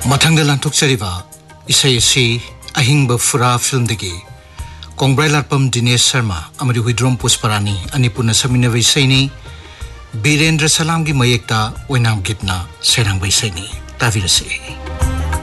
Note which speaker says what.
Speaker 1: मथंग लांथोक्चरिबा इसै असि अहिंग फुरा फिल्म दगी कोंग्राई लाटपम दिनेश शर्मा अमरी हुइद्रोम पुष्परानी अनिपुना समिनव इसैनी बीरेंद्र सलाम की मयेक्ता ओइनाम गीतना सेरांग बैसैनी ताविरसे।